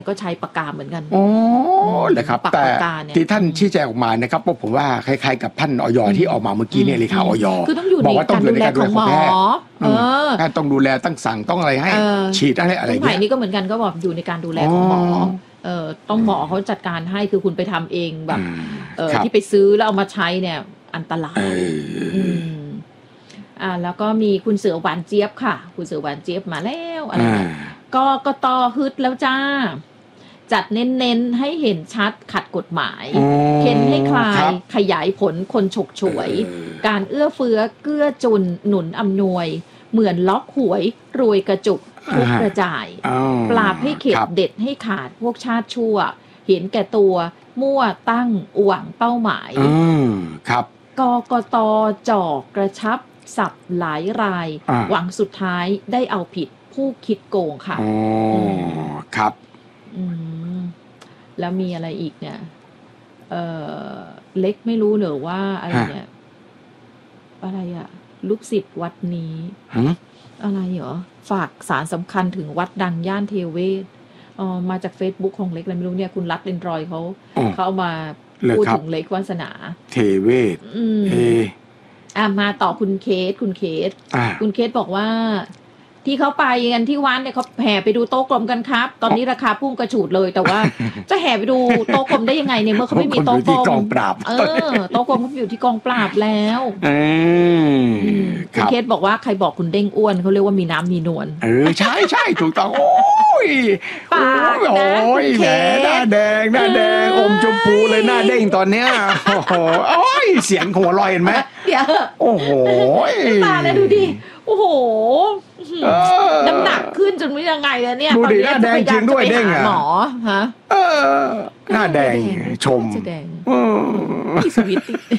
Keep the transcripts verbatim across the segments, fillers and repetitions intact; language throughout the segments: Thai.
ก็ใช้ปากกาเหมือนกันอ๋อนะครับแต่ที่ท่านชี้แจงออกมานะครับว่าผมว่าคล้ายๆกับท่านอย.ที่ออกมาเมื่อกี้เนี่ยเลขาอย. คือต้องอยู่ในการดูแลของหมอเออแพทย์ต้องดูแลต้องสั่งต้องอะไรให้ฉีดอะไรอะไรอย่างเงี้ยนี่ก็เหมือนกันก็บอกอยู่ในการดูแลของหมอเออต้องหมอเขาจัดการให้คือคุณไปทำเองแบบเออที่ไปซื้อแล้วเอามาใช้เนี่ยอันตรายอ่าแล้วก็มีคุณเสือหวานเจี๊ยบค่ะคุณเสือหวานเจี๊ยบมาแล้วอะไรก็ก็ต่อฮึดแล้วจ้าจัดเน้นๆให้เห็นชัดขัดกฎหมายเค้นให้คลายขยายผลคนฉกฉวยการเอื้อเฟื้อเกื้อจุนหนุนอำนวยเหมือนล็อกหวยรวยกระจุกทุกกระจายปราบให้เข็ดเด็ดให้ขาดพวกชาติชั่วเห็นแก่ตัวมั่วตั้งหวังเป้าหมายครับกกต.จ่อกระชับสับหลายรายหวังสุดท้ายได้เอาผิดผู้คิดโกงค่ะอ๋อครับแล้วมีอะไรอีกเนี่ยเออเล็กไม่รู้เหรอว่าอะไรเนี่ยอะไรอะลูกศิษย์วัดนี้อะไรเหรอฝากสารสำคัญถึงวัดดังย่านเทเวศอ๋อมาจาก Facebook ของเล็กอะไรไม่รู้เนี่ยคุณรัตเรนรอยเขาเขาเอามาพูดถึงเล็กวาสนาเทเวศเออ่ะมาต่อคุณเคสคุณเคสคุณเคสบอกว่าที่เขาไปกันที่วัดเนี่ยเขาแห่ไปดูโต๊ะกลมกันครับตอนนี้ราคาพุ่งกระฉูดเลยแต่ว่าจะแห่ไปดูโต๊ะกลมได้ยังไงเนี่ยเมื่อเขาไม่มีโต๊ะกลมเออโต๊ะกลมเขาอยู่ที่กองปราบแล้วคุณเคสบอกว่าใครบอกคุณเด้งอ้วนเขาเรียกว่ามีน้ำมีนวลเออใช่ใช่ถูกต้องโอ้ยปากนะโอ้ยแหมหน้าแดงหน้าแดงอมชมพูเลยหน้าเด้งตอนเนี้ยโอ้โหโอ้ยเสียงหัวลอยเห็นไหมเดี๋ยวโอ้โหตาเลยดูดิโอ้โหน้ำหนักขึ้นจนไม่ยังไงอะเนี่ยดูดิหน้าแดงจริงด้วยเด้งอะหมอฮะเออหน้าแดงชมแดงสวิต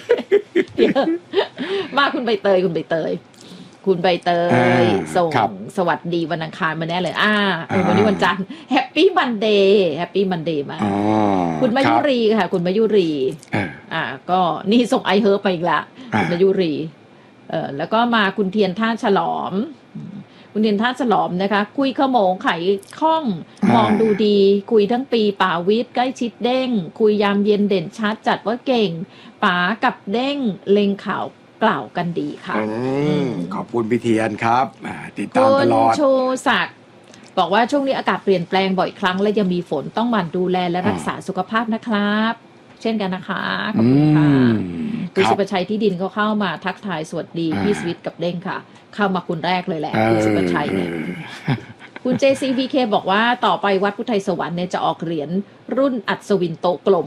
มาคุณใบเตยคุณใบเตยคุณใบเตยส่งสวัสดีวันอังคารมาแน่เลยอ่าวันนี้วันจันทร์แฮปปี้มันเดย์แฮปปี้มันเดย์มาคุณมายุรีค่ะคุณมายุรีอ่าก็นี่ส่งไอเฮิร์บไปอีกละคุณมายุรีเออแล้วก็มาคุณเทียนท่าฉลอมคุณเทียนท่าฉลอมนะคะคุยขโมงไขข้องมองดูดีคุยทั้งปีป่าวิทย์ใกล้ชิดเด้งคุยยามเย็นเด่นชัดจัดว่าเก่งป๋ากับเด้งเล็งข่าวกล่าวกันดีค่ะขอบคุณพี่เทียนครับติดตามตลอดคุณชูศักดิ์บอกว่าช่วงนี้อากาศเปลี่ยนแปลงบ่อยครั้งและยังมีฝนต้องหมั่นดูแลและรักษาสุขภาพนะครับเช่นกันนะคะขอบคุณค่ะคุณสุประชัยที่ดินเขาเข้ามาทักทายสวัสดีพี่สวิทกับเด้งค่ะเข้ามาคุณแรกเลยแหละคุณสุประชัยเนี่ยคุณ เจ ซี วี เค บอกว่าต่อไปวัดพุทธไทยสวรรค์เนี่ยจะออกเหรียญรุ่นอัศวินโตกลม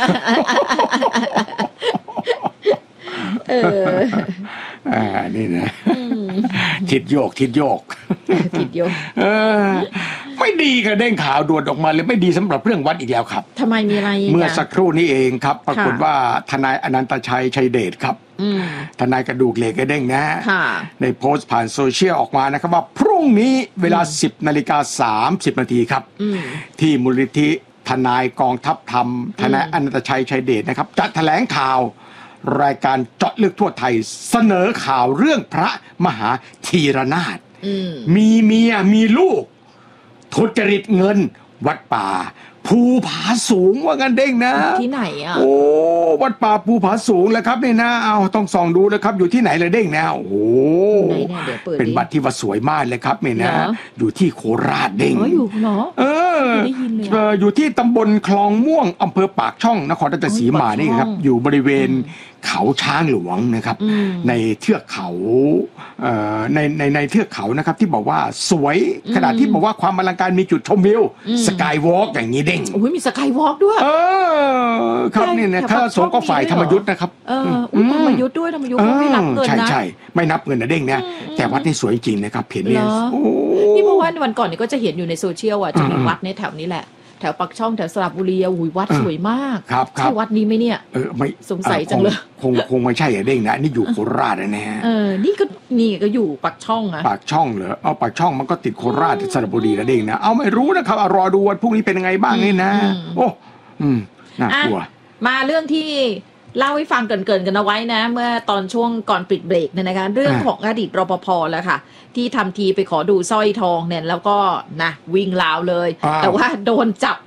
เอออ่านี่นะทิดโยกทิดโยกทิดโยกเออไม่ดีค่ะเด้งข่าวด่วนออกมาเลยไม่ดีสำหรับเรื่องวัดอีกแล้วครับทำไมมีอะไรเมื่อสักครู่นี้เองครับปรากฏว่าทนายอนันตชัยชัยเดชครับทนายกระดูกเหล็กเด้งนะในโพสต์ผ่านโซเชียลออกมานะครับว่าพรุ่งนี้เวลา สิบนาฬิกาสามสิบนาทีครับที่มูลนิธิทนายกองทัพธรรมทนายอนันตชัยชัยเดชนะครับจะแถลงข่าวรายการเจาะลึกทั่วไทยเสนอข่าวเรื่องพระมหาธีรนาถมีเมียมีลูกทุจริตเงินวัดป่าภูผาสูงว่างั้นเด้งนะที่ไหนอ่ะโอ้วัดป่าภูผาสูงแล้วครับนี่นะเอาต้องส่องดูนะครับอยู่ที่ไหนเลยเด้งนะโอ้โหเป็นบัตรที่ว่าสวยมากเลยครับนี่นะอยู่ที่โคราชเด้งอ๋ออยู่เหรอเอออยู่ที่ตำบลคลองม่วงอำเภอปากช่องนครราชสีมานี่ครับอยู่บริเวณเขาช้างหลวงนะครับในเทือกเขาในในในเทือกเขานะครับที่บอกว่าสวยขนาดที่บอกว่าความอลังการมีจุดชมวิวสกายวอล์กอย่างนี้เด้งโอ้ยมีสกายวอล์กด้วยเออครับนี่นะข้าสงฆ์ก็ฝ่ายธรรมยุทธ์นะครับเออธรรมยุทธ์ด้วยธรรมยุทธ์ไม่นับเงินนะใช่ใช่ไม่นับเงินนะเด้งนะแต่วัดนี่สวยจริงนะครับเห็นเนี่ยนี่เมื่อวันวันก่อนนี่ก็จะเห็นอยู่ในโซเชียลอ่ะจะมีวัดในแถวนี้แหละแถวปักช่องแถวสระบุรีอุ้ยวัดสวยมากใช่วัดนี้ไหมเนี่ยเออไม่สงสัยจังเลยคงคงไม่ใช่อะเด้งนะนี่อยู่โคราชนะฮะเออนี่ก็นี่ก็อยู่ปักช่องอะปักช่องเหรอเอาปักช่องมันก็ติดโคราชสระบุรีนะเด้งนะเอาไม่รู้นะครับรอดูวันพรุ่งนี้เป็นยังไงบ้างนี่นะโอ้อืมน่ากลัวมาเรื่องที่เล่าให้ฟังเกินๆกันเอาไว้นะเมื่อตอนช่วงก่อนปิดเบรกเนี่ยนะคะเรื่องของอดีตรปภแล้วค่ะที่ทำทีไปขอดูสร้อยทองเนี่ยแล้วก็นะวิ่งราวเลยแต่ว่าโดนจับ